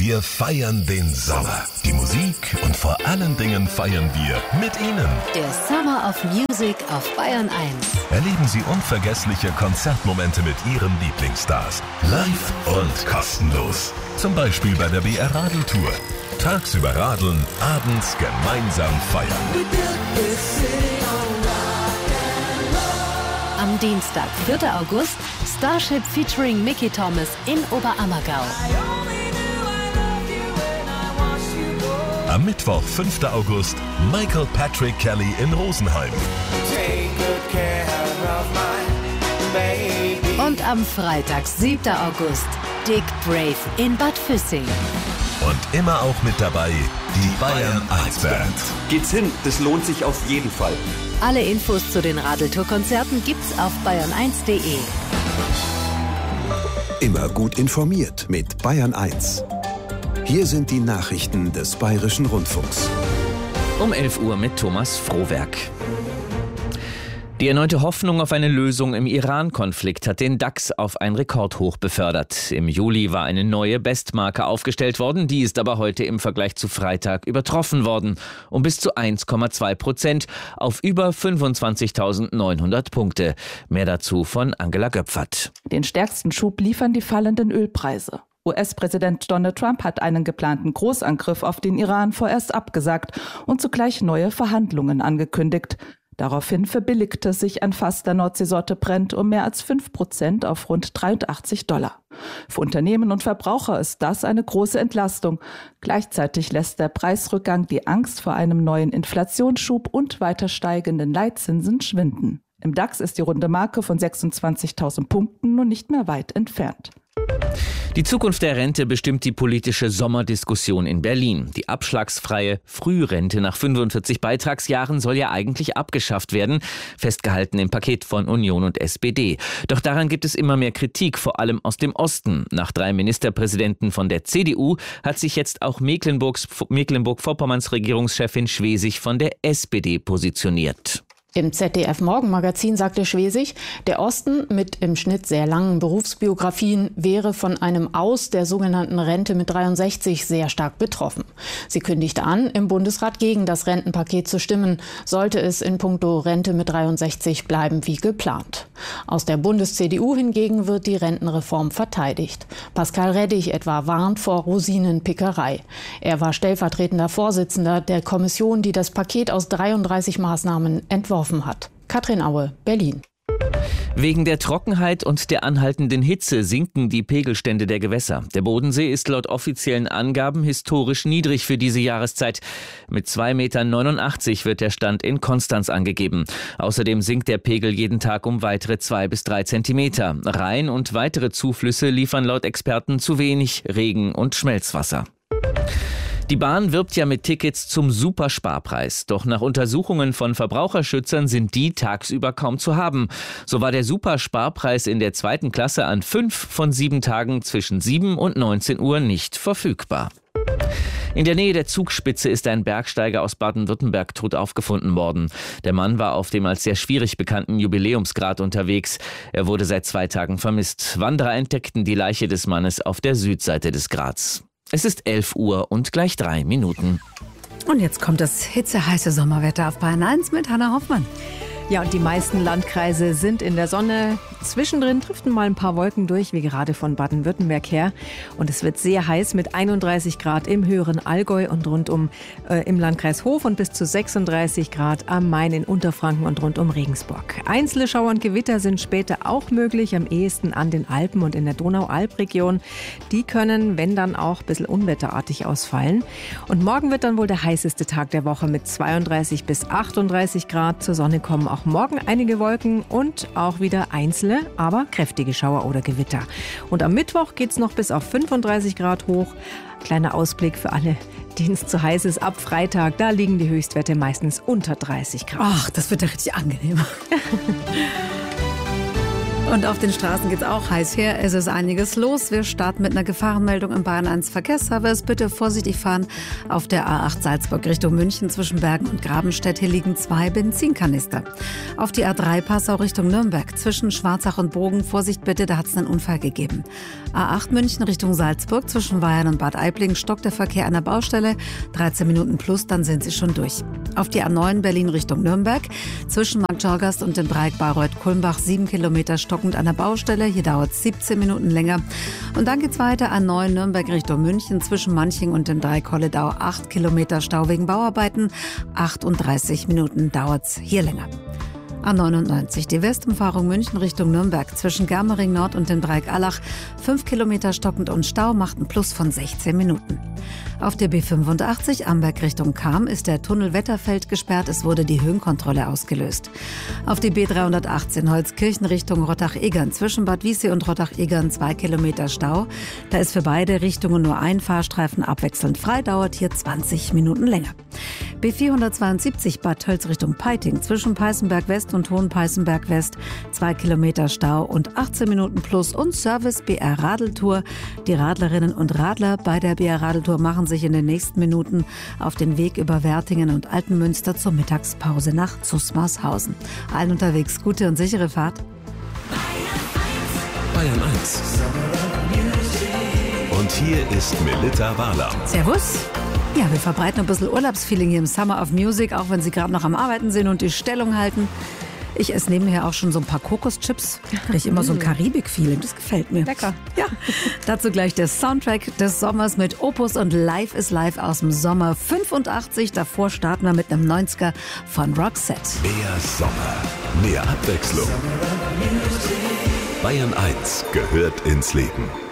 Wir feiern den Sommer. Die Musik und vor allen Dingen feiern wir mit Ihnen. Der Summer of Music auf Bayern 1. Erleben Sie unvergessliche Konzertmomente mit Ihren Lieblingsstars. Live und kostenlos. Zum Beispiel bei der BR Radeltour. Tagsüber radeln, abends gemeinsam feiern. Am Dienstag, 4. August, Starship featuring Mickey Thomas in Oberammergau. Am Mittwoch, 5. August, Michael Patrick Kelly in Rosenheim. Und am Freitag, 7. August, Dick Brave in Bad Füssing. Und immer auch mit dabei die Bayern 1 Band. Geht's hin, das lohnt sich auf jeden Fall. Alle Infos zu den Radeltour-Konzerten gibt's auf bayern1.de. Immer gut informiert mit Bayern 1. Hier sind die Nachrichten des Bayerischen Rundfunks. Um 11 Uhr mit Thomas Frohwerk. Die erneute Hoffnung auf eine Lösung im Iran-Konflikt hat den DAX auf ein Rekordhoch befördert. Im Juli war eine neue Bestmarke aufgestellt worden, die ist aber heute im Vergleich zu Freitag übertroffen worden. Um bis zu 1,2% auf über 25.900 Punkte. Mehr dazu von Angela Göpfert. Den stärksten Schub liefern die fallenden Ölpreise. US-Präsident Donald Trump hat einen geplanten Großangriff auf den Iran vorerst abgesagt und zugleich neue Verhandlungen angekündigt. Daraufhin verbilligte sich ein Fass der Nordseesorte Brent um mehr als 5% auf rund $83. Für Unternehmen und Verbraucher ist das eine große Entlastung. Gleichzeitig lässt der Preisrückgang die Angst vor einem neuen Inflationsschub und weiter steigenden Leitzinsen schwinden. Im DAX ist die runde Marke von 26.000 Punkten nun nicht mehr weit entfernt. Die Zukunft der Rente bestimmt die politische Sommerdiskussion in Berlin. Die abschlagsfreie Frührente nach 45 Beitragsjahren soll ja eigentlich abgeschafft werden, festgehalten im Paket von Union und SPD. Doch daran gibt es immer mehr Kritik, vor allem aus dem Osten. Nach 3 Ministerpräsidenten von der CDU hat sich jetzt auch Mecklenburg-Vorpommerns Regierungschefin Schwesig von der SPD positioniert. Im ZDF-Morgenmagazin sagte Schwesig, der Osten mit im Schnitt sehr langen Berufsbiografien wäre von einem Aus der sogenannten Rente mit 63 sehr stark betroffen. Sie kündigte an, im Bundesrat gegen das Rentenpaket zu stimmen, sollte es in puncto Rente mit 63 bleiben wie geplant. Aus der Bundes-CDU hingegen wird die Rentenreform verteidigt. Pascal Reddig etwa warnt vor Rosinenpickerei. Er war stellvertretender Vorsitzender der Kommission, die das Paket aus 33 Maßnahmen entworfen hat. Katrin Aue, Berlin. Wegen der Trockenheit und der anhaltenden Hitze sinken die Pegelstände der Gewässer. Der Bodensee ist laut offiziellen Angaben historisch niedrig für diese Jahreszeit. Mit 2,89 Metern wird der Stand in Konstanz angegeben. Außerdem sinkt der Pegel jeden Tag um weitere 2 bis 3 Zentimeter. Rhein und weitere Zuflüsse liefern laut Experten zu wenig Regen- und Schmelzwasser. Die Bahn wirbt ja mit Tickets zum Supersparpreis. Doch nach Untersuchungen von Verbraucherschützern sind die tagsüber kaum zu haben. So war der Supersparpreis in der 2. Klasse an 5 von 7 Tagen zwischen 7 und 19 Uhr nicht verfügbar. In der Nähe der Zugspitze ist ein Bergsteiger aus Baden-Württemberg tot aufgefunden worden. Der Mann war auf dem als sehr schwierig bekannten Jubiläumsgrat unterwegs. Er wurde seit 2 Tagen vermisst. Wanderer entdeckten die Leiche des Mannes auf der Südseite des Grats. Es ist 11 Uhr und gleich 3 Minuten. Und jetzt kommt das hitzeheiße Sommerwetter auf Bayern 1 mit Hannah Hoffmann. Ja, und die meisten Landkreise sind in der Sonne. Zwischendrin driften mal ein paar Wolken durch, wie gerade von Baden-Württemberg her. Und es wird sehr heiß mit 31 Grad im höheren Allgäu und rundum im Landkreis Hof und bis zu 36 Grad am Main in Unterfranken und rund um Regensburg. Einzelne Schauer und Gewitter sind später auch möglich, am ehesten an den Alpen und in der Donau-Alp-Region. Die können, wenn dann auch, ein bisschen unwetterartig ausfallen. Und morgen wird dann wohl der heißeste Tag der Woche mit 32 bis 38 Grad. Zur Sonne kommen auch morgen einige Wolken und auch wieder einzelne, aber kräftige Schauer oder Gewitter. Und am Mittwoch geht es noch bis auf 35 Grad hoch. Kleiner Ausblick für alle, denen es zu heiß ist. Ab Freitag, da liegen die Höchstwerte meistens unter 30 Grad. Ach, das wird ja richtig angenehm. Und auf den Straßen geht's auch heiß her. Es ist einiges los. Wir starten mit einer Gefahrenmeldung im Bayern 1 Verkehrsservice. Bitte vorsichtig fahren auf der A8 Salzburg Richtung München zwischen Bergen und Grabenstedt. Hier liegen 2 Benzinkanister. Auf die A3 Passau Richtung Nürnberg zwischen Schwarzach und Bogen. Vorsicht bitte, da hat es einen Unfall gegeben. A8 München Richtung Salzburg zwischen Weyern und Bad Aibling stockt der Verkehr an der Baustelle. 13 Minuten plus, dann sind Sie schon durch. Auf die A9 Berlin Richtung Nürnberg zwischen Markt Schorgast und dem Dreieck Bayreuth-Kulmbach 7 Kilometer stockend an der Baustelle. Hier dauert es 17 Minuten länger. Und dann geht's weiter A9 Nürnberg Richtung München zwischen Manching und dem Dreieck Holledau 8 Kilometer Stau wegen Bauarbeiten. 38 Minuten dauert's hier länger. A99, die Westumfahrung München Richtung Nürnberg zwischen Germering Nord und dem Dreieck Allach. 5 Kilometer stockend und Stau macht ein Plus von 16 Minuten. Auf der B85 Amberg Richtung Cham ist der Tunnel Wetterfeld gesperrt. Es wurde die Höhenkontrolle ausgelöst. Auf die B318 Holzkirchen Richtung Rottach-Egern zwischen Bad Wiessee und Rottach-Egern 2 Kilometer Stau. Da ist für beide Richtungen nur ein Fahrstreifen abwechselnd frei, dauert hier 20 Minuten länger. B472 Bad Tölz Richtung Peiting zwischen Peißenberg West und Hohenpeißenberg West 2 Kilometer Stau und 18 Minuten plus und Service BR Radeltour. Die Radlerinnen und Radler bei der BR Radeltour machen sich in den nächsten Minuten auf den Weg über Wertingen und Altenmünster zur Mittagspause nach Zusmarshausen. Allen unterwegs gute und sichere Fahrt. Bayern 1. Und hier ist Melitta Wahler. Servus. Ja, wir verbreiten ein bisschen Urlaubsfeeling hier im Summer of Music, auch wenn Sie gerade noch am Arbeiten sind und die Stellung halten. Ich esse nebenher auch schon so ein paar Kokoschips. Kriege ich immer so ein Karibik-Feeling. Das gefällt mir. Lecker. Ja, dazu gleich der Soundtrack des Sommers mit Opus und Life is Life aus dem Sommer 85. Davor starten wir mit einem 90er von Roxette. Mehr Sommer, mehr Abwechslung. Bayern 1 gehört ins Leben.